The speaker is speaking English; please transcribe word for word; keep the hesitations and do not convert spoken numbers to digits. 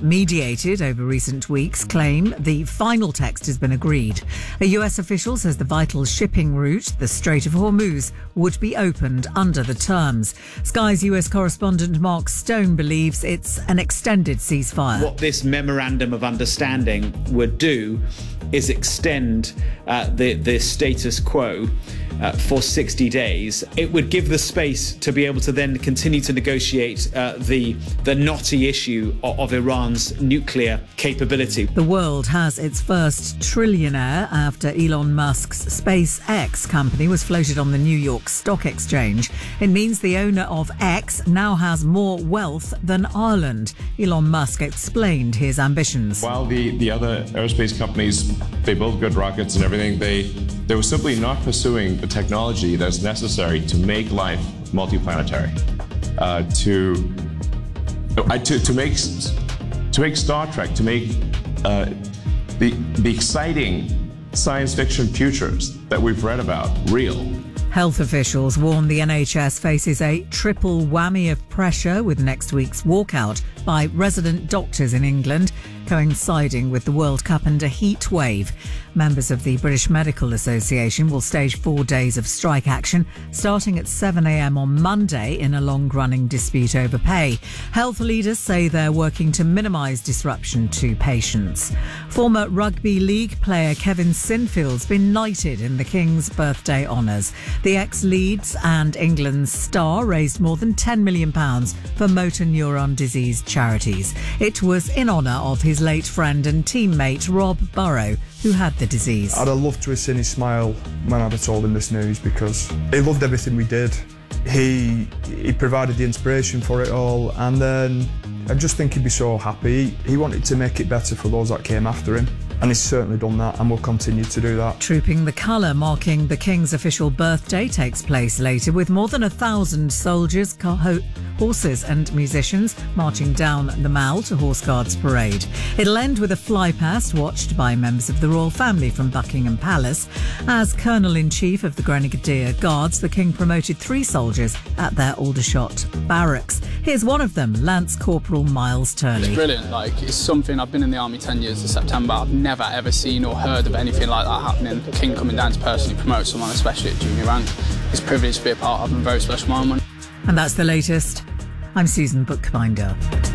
have mediated over recent weeks claim the final text has been agreed. A U S official says the vital shipping route, the Strait of Hormuz, would be opened under the terms. Sky's U S correspondent Mark Stone believes it's an extended ceasefire. What this memorandum of understanding would do is extend uh, the, the status quo uh, for sixty days. It would give the space to be able to then continue to negotiate uh, the, the knotty issue of, of Iran's nuclear capability. The world has its first trillionaire after Elon Musk's SpaceX company was floated on the New York Stock Exchange. It means the owner of X now has more wealth than Ireland. Elon Musk explained his ambitions. While the, the other aerospace companies, they build good rockets and everything, they, they were simply not pursuing the technology that's necessary to make life multiplanetary, uh, to, uh, to, to, make, to make Star Trek, to make uh, the, the exciting science fiction futures that we've read about real. Health officials warn the N H S faces a triple whammy of pressure with next week's walkout by resident doctors in England, coinciding with the World Cup and a heat wave. Members of the British Medical Association will stage four days of strike action, starting at seven a.m. on Monday in a long-running dispute over pay. Health leaders say they're working to minimise disruption to patients. Former rugby league player Kevin Sinfield's been knighted in the King's birthday honours. The ex-Leeds and England's star raised more than ten million pounds for motor neuron disease charities. It was in honour of his late friend and teammate Rob Burrow, who had the disease. I'd have loved to have seen his smile when I'd have told him this news, because he loved everything we did. He, he provided the inspiration for it all, and then I just think he'd be so happy. He wanted to make it better for those that came after him, and he's certainly done that and will continue to do that. Trooping the Colour marking the King's official birthday takes place later, with more than a thousand soldiers, ho- horses and musicians marching down the Mall to Horse Guards Parade. It'll end with a flypast watched by members of the royal family from Buckingham Palace. As Colonel-in-Chief of the Grenadier Guards, the King promoted three soldiers at their Aldershot barracks. Here's one of them, Lance Corporal Miles Turley. It's brilliant. Like, it's something. I've been in the army ten years this September. I've never ever seen or heard of anything like that happening. The King coming down to personally promote someone, especially at junior rank. It's a privilege to be a part of, and a very special moment. And that's the latest. I'm Susan Bookbinder.